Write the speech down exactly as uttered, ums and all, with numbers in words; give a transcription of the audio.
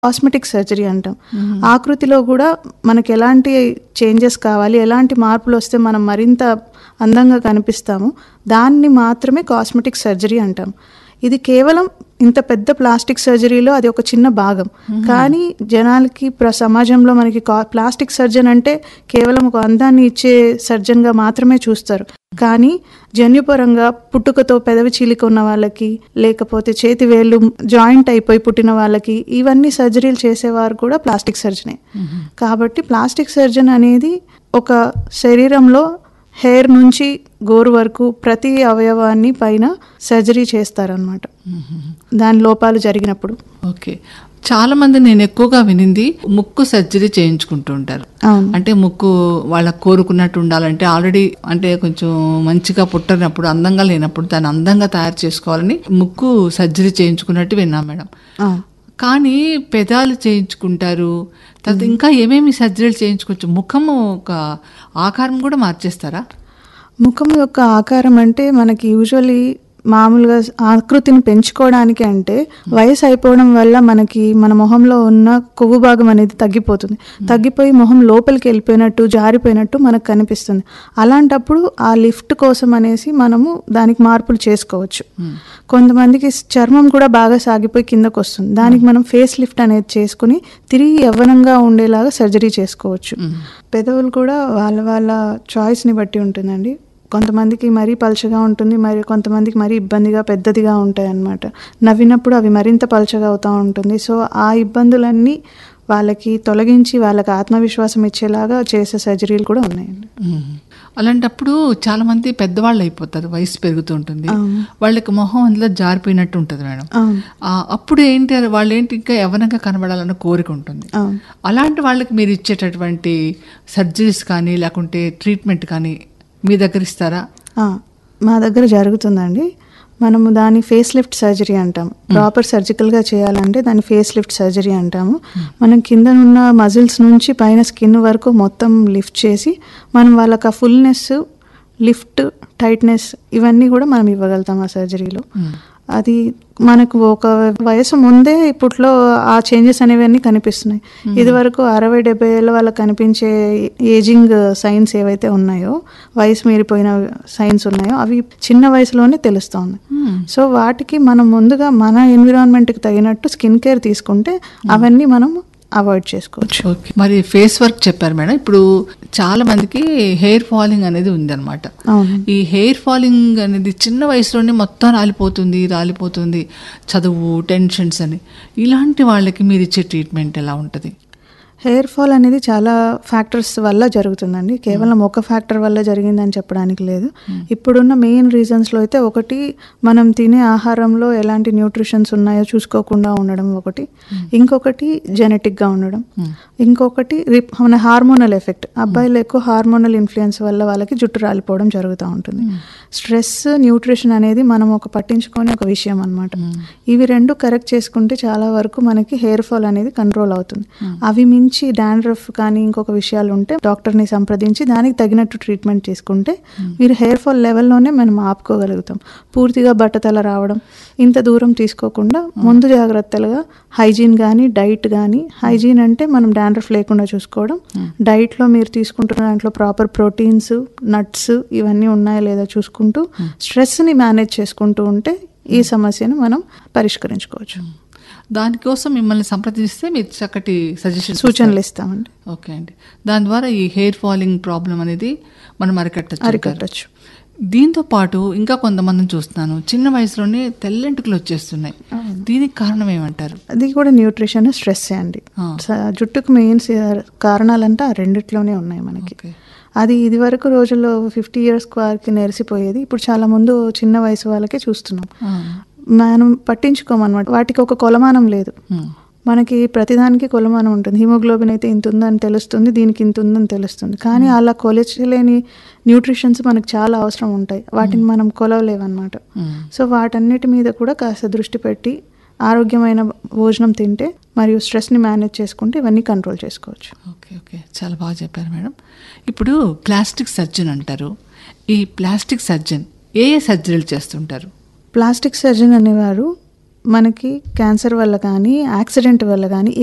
Cosmetic surgery అంటాం. ఆకృతిలో కూడా మనకి ఎలాంటి చేంజెస్ కావాలి, ఎలాంటి మార్పులు వస్తే మనం మరింత అందంగా కనిపిస్తాము, దాన్ని మాత్రమే కాస్మెటిక్ సర్జరీ అంటాం. ఇది కేవలం ఇంత పెద్ద ప్లాస్టిక్ సర్జరీలో అది ఒక చిన్న భాగం. కానీ జనాలకి ప్ర సమాజంలో మనకి ప్లాస్టిక్ సర్జన్ అంటే కేవలం ఒక అందాన్ని ఇచ్చే సర్జన్గా మాత్రమే చూస్తారు. కానీ జన్యుపరంగా పుట్టుకతో పెదవి చీలిక ఉన్న వాళ్ళకి, లేకపోతే చేతి వేళ్ళు జాయింట్ అయిపోయి పుట్టిన వాళ్ళకి, ఇవన్నీ సర్జరీలు చేసేవారు కూడా ప్లాస్టిక్ సర్జనే. కాబట్టి ప్లాస్టిక్ సర్జన్ అనేది ఒక శరీరంలో హెయిర్ నుంచి గోరు వరకు ప్రతి అవయవాన్ని పైన సర్జరీ చేస్తారనమాట దాని లోపాలు జరిగినప్పుడు. ఓకే, చాలా మంది నేను ఎక్కువగా వినింది ముక్కు సర్జరీ చేయించుకుంటూ ఉంటారు. అంటే ముక్కు వాళ్ళకు కోరుకున్నట్టు ఉండాలంటే, ఆల్రెడీ అంటే కొంచెం మంచిగా పుట్టినప్పుడు, అందంగా లేనప్పుడు దాన్ని అందంగా తయారు చేసుకోవాలని ముక్కు సర్జరీ చేయించుకున్నట్టు విన్నాం మేడం. కానీ పెదాలు చేయించుకుంటారు, తర్వాత ఇంకా ఏమేమి సర్జరీలు చేయించుకోవచ్చు? ముఖం ఒక ఆకారం కూడా మార్చేస్తారా? ముఖం యొక్క ఆకారం అంటే మనకి యూజువల్లీ మామూలుగా ఆకృతిని పెంచుకోవడానికి, అంటే వయసు అయిపోవడం వల్ల మనకి మన మొహంలో ఉన్న కొవ్వు భాగం అనేది తగ్గిపోతుంది. తగ్గిపోయి మొహం లోపలికి వెళ్ళిపోయినట్టు, జారిపోయినట్టు మనకు కనిపిస్తుంది. అలాంటప్పుడు ఆ లిఫ్ట్ కోసం అనేసి మనము దానికి మార్పులు చేసుకోవచ్చు. కొంతమందికి చర్మం కూడా బాగా సాగిపోయి కిందకు వస్తుంది, దానికి మనం ఫేస్ లిఫ్ట్ అనేది చేసుకుని తిరిగి యవ్వనంగా ఉండేలాగా సర్జరీ చేసుకోవచ్చు. పెదవులు కూడా వాళ్ళ వాళ్ళ చాయిస్ని బట్టి ఉంటుందండి. కొంతమందికి మరీ పల్చగా ఉంటుంది, మరి కొంతమందికి మరీ ఇబ్బందిగా పెద్దదిగా ఉంటాయి అన్నమాట. నవ్వినప్పుడు అవి మరింత పల్చగా అవుతూ ఉంటుంది. సో ఆ ఇబ్బందులన్నీ వాళ్ళకి తొలగించి వాళ్ళకి ఆత్మవిశ్వాసం ఇచ్చేలాగా చేసే సర్జరీలు కూడా ఉన్నాయండి. అలాంటప్పుడు చాలా మంది పెద్దవాళ్ళు అయిపోతారు, వయసు పెరుగుతూ ఉంటుంది, వాళ్ళకి మొహం అందులో జారిపోయినట్టు ఉంటుంది మేడం. అప్పుడు ఏంటి, వాళ్ళు ఏంటి ఇంకా యవ్వనంగా కనబడాలన్న కోరిక ఉంటుంది. అలాంటి వాళ్ళకి మీరు ఇచ్చేటటువంటి సర్జరీస్ కానీ లేకుంటే ట్రీట్మెంట్ కానీ మీ దగ్గర ఇస్తారా? మా దగ్గర జరుగుతుందండి. మనము దాన్ని ఫేస్ లిఫ్ట్ సర్జరీ అంటాం. ప్రాపర్ సర్జికల్గా చేయాలంటే దాన్ని ఫేస్ లిఫ్ట్ సర్జరీ అంటాము. మనం కింద ఉన్న మజిల్స్ నుంచి పైన స్కిన్ వరకు మొత్తం లిఫ్ట్ చేసి మనం వాళ్ళకి ఆ ఫుల్నెస్, లిఫ్ట్, టైట్నెస్ ఇవన్నీ కూడా మనం ఇవ్వగలుగుతాం ఆ సర్జరీలో. అది మనకు ఒక వయసు ముందే ఇప్పట్లో ఆ చేంజెస్ అనేవన్నీ కనిపిస్తున్నాయి. ఇది వరకు అరవై డెబ్బై ఏళ్ళ వాళ్ళకి కనిపించే ఏజింగ్ సైన్స్ ఏవైతే ఉన్నాయో, వయసు మీరిపోయిన సైన్స్ ఉన్నాయో, అవి చిన్న వయసులోనే తెలుస్తూ ఉన్నాయి. సో వాటికి మనం ముందుగా మన ఎన్విరాన్మెంట్కి తగినట్టు స్కిన్ కేర్ తీసుకుంటే అవన్నీ మనం అవాయిడ్ చేసుకోవచ్చు. మరి ఫేస్ వర్క్ చెప్పారు మేడం. ఇప్పుడు చాలా మందికి హెయిర్ ఫాలింగ్ అనేది ఉందన్నమాట. ఈ హెయిర్ ఫాలింగ్ అనేది చిన్న వయసులోనే మొత్తం రాలిపోతుంది రాలిపోతుంది చదువు, టెన్షన్స్ అని, ఇలాంటి వాళ్ళకి మీరు ఇచ్చే ట్రీట్మెంట్ ఎలా ఉంటుంది? హెయిర్ ఫాల్ అనేది చాలా ఫ్యాక్టర్స్ వల్ల జరుగుతుందండి. కేవలం ఒక ఫ్యాక్టర్ వల్ల జరిగిందని చెప్పడానికి లేదు. ఇప్పుడున్న మెయిన్ రీజన్స్లో అయితే ఒకటి, మనం తినే ఆహారంలో ఎలాంటి న్యూట్రిషన్స్ ఉన్నాయో చూసుకోకుండా ఉండడం ఒకటి, ఇంకొకటి జెనెటిక్గా ఉండడం, ఇంకొకటి మన హార్మోనల్ ఎఫెక్ట్. అబ్బాయిలు ఎక్కువ హార్మోనల్ ఇన్ఫ్లుయెన్స్ వల్ల వాళ్ళకి జుట్టు రాలిపోవడం జరుగుతూ ఉంటుంది. స్ట్రెస్, న్యూట్రిషన్ అనేది మనం ఒక పట్టించుకొని ఒక విషయం అనమాట. ఇవి రెండు కరెక్ట్ చేసుకుంటే చాలా వరకు మనకి హెయిర్ ఫాల్ అనేది కంట్రోల్ అవుతుంది. అవి మించి డాండ్రఫ్ కానీ ఇంకొక విషయాలు ఉంటే డాక్టర్ని సంప్రదించి దానికి తగినట్టు ట్రీట్మెంట్ చేసుకుంటే మీరు హెయిర్ ఫాల్ లెవెల్లోనే మనం ఆపుకోగలుగుతాం. పూర్తిగా బట్టతల రావడం ఇంత దూరం తీసుకోకుండా ముందు జాగ్రత్తలుగా హైజీన్ కానీ డైట్ కానీ, హైజీన్ అంటే మనం డాండ్రఫ్ లేకుండా చూసుకోవడం, డైట్లో మీరు తీసుకుంటున్న దాంట్లో ప్రాపర్ ప్రోటీన్స్, నట్స్ ఇవన్నీ ఉన్నాయా లేదా చూసుకుంటూ స్ట్రెస్ని మేనేజ్ చేసుకుంటూ ఉంటే ఈ సమస్యను మనం పరిష్కరించుకోవచ్చు. దానికోసం మిమ్మల్ని సంప్రదిస్తే మీరు చక్కటి సజెషన్, సూచనలు ఇస్తామండి. ఓకే అండి. దాని ద్వారా ఈ హెయిర్ ఫాలింగ్ ప్రాబ్లం అనేది మనం అరికట్టచ్చు అరికట్టచ్చు దీంతో పాటు ఇంకా కొంతమందిని చూస్తున్నాను, చిన్న వయసులోనే తెల్లంటుకలు వచ్చేస్తున్నాయి. దీనికి కారణం ఏమంటారు? అది కూడా న్యూట్రిషన్, స్ట్రెస్ అండి. జుట్టుకు మెయిన్ కారణాలంటే ఆ రెండిట్లోనే ఉన్నాయి మనకి. అది ఇది వరకు రోజుల్లో ఫిఫ్టీ ఇయర్స్ వారికి నెరిసిపోయేది, ఇప్పుడు చాలా ముందు చిన్న వయసు వాళ్ళకే చూస్తున్నాం. మనం పట్టించుకోమన్నమాట. వాటికి ఒక కొలమానం లేదు. మనకి ప్రతిదానికి కొలమానం ఉంటుంది. హిమోగ్లోబిన్ అయితే ఇంత ఉందని తెలుస్తుంది, దీనికి ఇంత ఉందని తెలుస్తుంది. కానీ అలా కొలచలేని న్యూట్రిషన్స్ మనకు చాలా అవసరం ఉంటాయి, వాటిని మనం కొలవలేవన్నమాట. సో వాటన్నిటి మీద కూడా కాస్త దృష్టి పెట్టి ఆరోగ్యమైన భోజనం తింటే మరియు స్ట్రెస్ని మేనేజ్ చేసుకుంటే ఇవన్నీ కంట్రోల్ చేసుకోవచ్చు. ఓకే ఓకే చాలా బాగా చెప్పారు మేడం. ఇప్పుడు ప్లాస్టిక్ సర్జన్ అంటారు. ఈ ప్లాస్టిక్ సర్జన్ ఏ ఏ సర్జరీలు చేస్తుంటారు? ప్లాస్టిక్ సర్జన్ అనేవారు మనకి క్యాన్సర్ వల్ల కానీ, యాక్సిడెంట్ వల్ల కానీ